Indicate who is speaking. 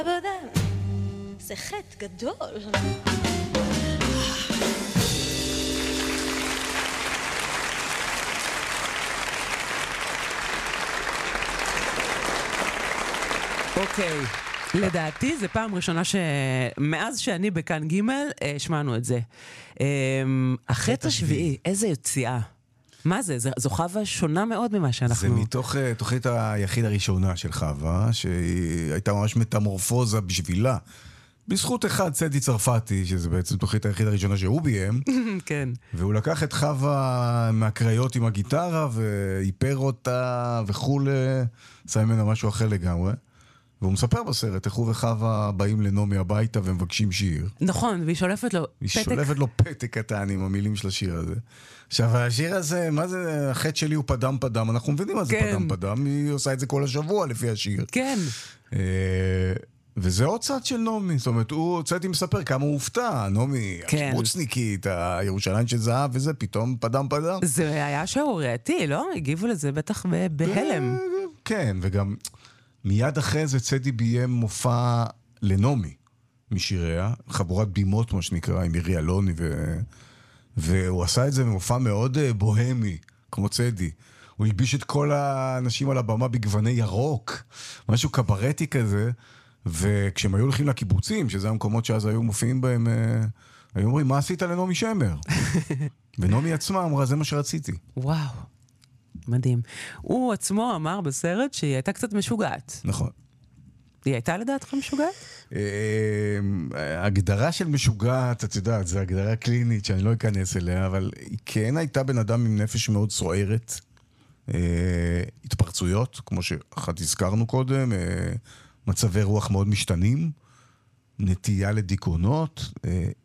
Speaker 1: זה חטא גדול.
Speaker 2: אוקיי, לדעתי זה פעם ראשונה שמאז שאני בכאן ג' שמענו את זה. החטא השביעי, איזה יציאה. מה זה? זו חווה שונה מאוד ממה שאנחנו...
Speaker 3: זה מתוך תוכנית היחיד הראשונה של חווה, שהיא הייתה ממש מטמורפוזה בשבילה. בזכות אחד, צדי צרפתי, שזה בעצם תוכנית היחיד הראשונה שהוא ביים.
Speaker 2: כן.
Speaker 3: והוא לקח את חווה מהקריות עם הגיטרה, ואיפר אותה וכו', עשה ממנה משהו אחר לגמרי. והוא מספר בסרט, איך הוא וחווה באים לנומי הביתה ומבקשים שיר.
Speaker 2: נכון, והיא שולפת לו פתק.
Speaker 3: היא שולפת לו פתק קטן עם המילים של השיר הזה. עכשיו, השיר הזה, מה זה, החטא שלי הוא פדם פדם, אנחנו מבינים מה זה פדם פדם, היא עושה את זה כל השבוע לפי השיר.
Speaker 2: כן.
Speaker 3: וזה עוד צד של נומי, זאת אומרת, הוא צאתי מספר כמה הוא הופתע, נומי, הקיבוצניקית, הירושלים של זהב וזה, פתאום פדם פדם.
Speaker 2: זה היה שערורייתי, לא? הגיבו לזה בטח בהלם.
Speaker 3: כן, וגם... מיד אחרי זה צדי ביים מופע לנומי משיריה, חבורת בימות מה שנקרא, עם מירי אלוני, והוא עשה את זה במופע מאוד בוהמי, כמו צדי. הוא הלביש את כל האנשים על הבמה בגווני ירוק, משהו קברטי כזה, וכשהם היו הולכים לקיבוצים, שזה המקומות שאז היו מופיעים בהם, היו אומרים, מה עשית לנומי שמר? ונומי עצמה אמרה, זה מה שרציתי.
Speaker 2: וואו. מדהים. הוא עצמו אמר בסרט שהיא הייתה קצת משוגעת.
Speaker 3: נכון.
Speaker 2: היא הייתה לדעתך משוגעת?
Speaker 3: הגדרה של משוגעת, את יודעת, זו הגדרה קלינית שאני לא אכנס אליה, אבל היא כן הייתה בן אדם עם נפש מאוד סוערת, התפרצויות, כמו שאחת הזכרנו קודם, מצבי רוח מאוד משתנים, נטייה לדיכאונות,